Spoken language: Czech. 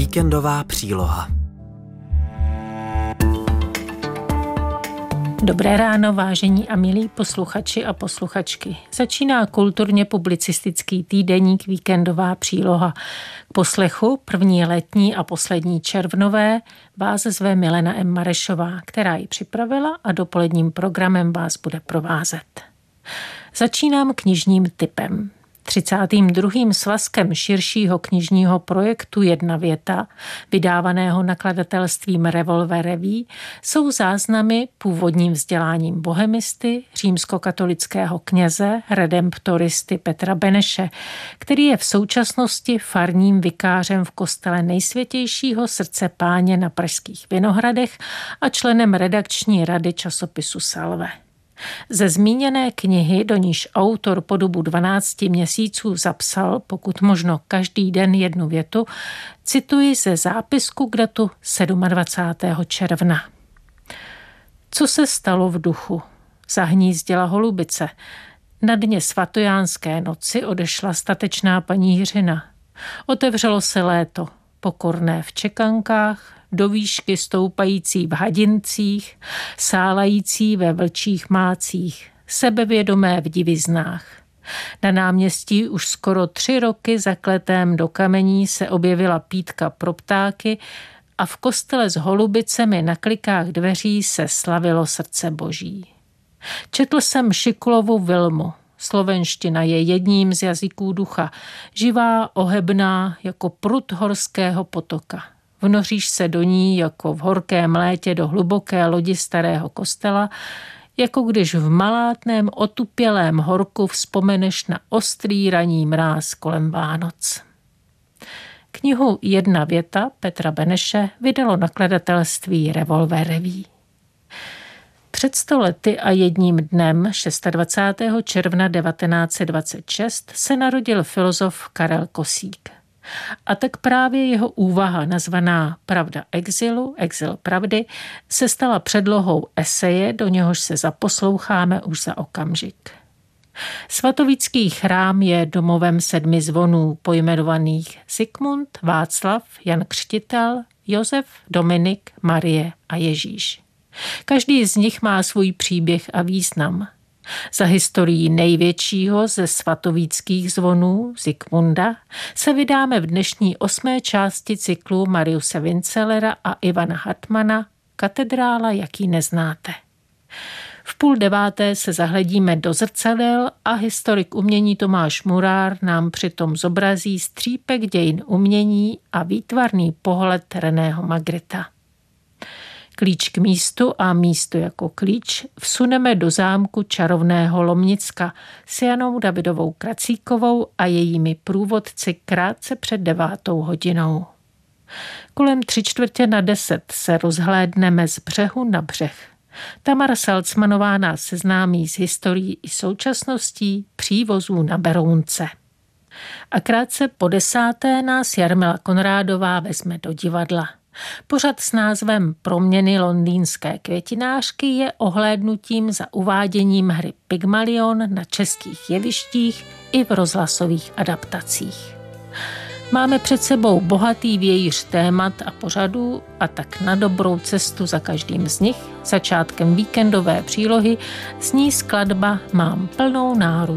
Víkendová příloha. Dobré ráno, vážení a milí posluchači a posluchačky. Začíná kulturně publicistický týdeník Víkendová příloha. K poslechu první letní a poslední červnové vás zve Milena M. Marešová, která ji připravila a dopoledním programem vás bude provázet. Začínám knižním tipem. 32. svazkem širšího knižního projektu Jedna věta, vydávaného nakladatelstvím Revolver Revue, jsou záznamy původním vzděláním bohemisty, římskokatolického kněze, redemptoristy Petra Beneše, který je v současnosti farním vikářem v kostele Nejsvětějšího srdce Páně na Pražských Vinohradech a členem redakční rady časopisu Salve. Ze zmíněné knihy, do níž autor po dobu 12 měsíců zapsal, pokud možno každý den jednu větu, cituji ze zápisku k datu 27. června. Co se stalo v duchu? Zahnízdila holubice. Na dně svatojánské noci odešla statečná paní Jiřina. Otevřelo se léto, pokorné v čekankách, do výšky stoupající v hadincích, sálající ve vlčích mácích, sebevědomé v diviznách. Na náměstí už skoro 3 roky zakletém do kamení se objevila pítka pro ptáky a v kostele s holubicemi na klikách dveří se slavilo srdce Boží. Četl jsem Šikulovu Vilmu. Slovenština je jedním z jazyků ducha, živá, ohebná, jako prud horského potoka. Vnoříš se do ní jako v horkém létě do hluboké lodi starého kostela, jako když v malátném otupělém horku vzpomeneš na ostrý ranní mráz kolem Vánoc. Knihu Jedna věta Petra Beneše vydalo nakladatelství Revolver Revue. Před 100 lety a jedním dnem 26. června 1926 se narodil filozof Karel Kosík. A tak právě jeho úvaha nazvaná Pravda exilu, exil pravdy, se stala předlohou eseje, do něhož se zaposloucháme už za okamžik. Svatovický chrám je domovem 7 zvonů pojmenovaných Zikmund, Václav, Jan Křtitel, Josef, Dominik, Marie a Ježíš. Každý z nich má svůj příběh a význam. Za historií největšího ze svatovíckých zvonů, Zikmunda, se vydáme v dnešní 8. části cyklu Mariuse Vincellera a Ivana Hartmana Katedrála, jaký neznáte. V 8:30 se zahledíme do zrcadel a historik umění Tomáš Murár nám přitom zobrazí střípek dějin umění a výtvarný pohled Reného Magrita. Klíč k místu a místo jako klíč vsuneme do zámku čarovného Lomnicka s Janou Davidovou Kracíkovou a jejími průvodci krátce před 9. hodinou. Kolem 9:45 se rozhlédneme z břehu na břeh. Tamara Salcmanová nás seznámí s historií i současností přívozů na Berounce. A krátce po 10. nás Jarmila Konrádová vezme do divadla. Pořad s názvem Proměny londýnské květinářky je ohlédnutím za uváděním hry Pygmalion na českých jevištích i v rozhlasových adaptacích. Máme před sebou bohatý vějíř témat a pořadů a tak na dobrou cestu za každým z nich, začátkem víkendové přílohy, zní skladba Mám plnou náruč.